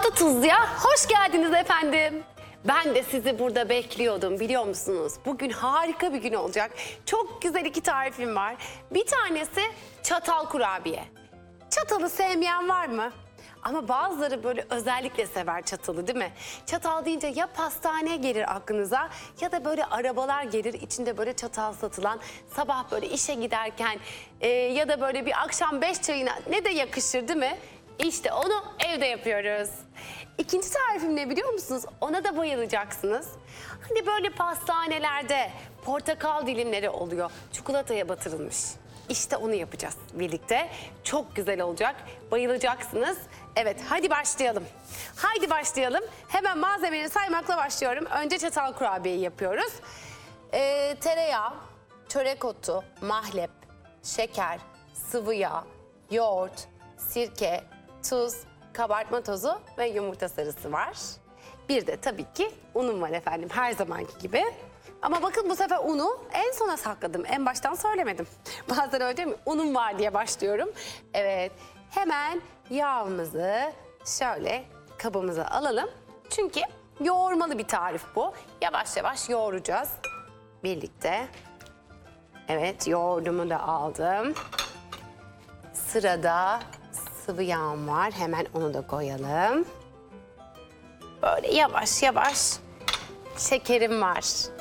Tatlı Tuzlu'ya hoş geldiniz efendim. Ben de sizi burada bekliyordum, biliyor musunuz? Bugün harika bir gün olacak. Çok güzel iki tarifim var. Bir tanesi çatal kurabiye. Çatalı sevmeyen var mı? Ama bazıları böyle özellikle sever çatalı, değil mi? Çatal deyince ya pastane gelir aklınıza ya da böyle arabalar gelir, içinde böyle çatal satılan, sabah böyle işe giderken ya da böyle bir akşam 5 çayına ne de yakışır, değil mi? İşte onu evde yapıyoruz. İkinci tarifim ne biliyor musunuz? Ona da bayılacaksınız. Hani böyle pastanelerde portakal dilimleri oluyor, çikolataya batırılmış. İşte onu yapacağız birlikte. Çok güzel olacak. Bayılacaksınız. Evet, hadi başlayalım. Haydi başlayalım. Hemen malzemeleri saymakla başlıyorum. Önce çatal kurabiyeyi yapıyoruz. Tereyağı, çörek otu, mahlep, şeker, sıvı yağ, yoğurt, sirke, tuz, kabartma tozu ve yumurta sarısı var. Bir de tabii ki unum var efendim, her zamanki gibi. Ama bakın bu sefer unu en sona sakladım. En baştan söylemedim. Bazen öyle değil mi? Unum var diye başlıyorum. Evet, hemen yağımızı şöyle kabımıza alalım. Çünkü yoğurmalı bir tarif bu. Yavaş yavaş yoğuracağız birlikte. Evet, yoğurdumu da aldım. Sırada sıvı yağım var. Hemen onu da koyalım. Böyle yavaş yavaş şekerim var.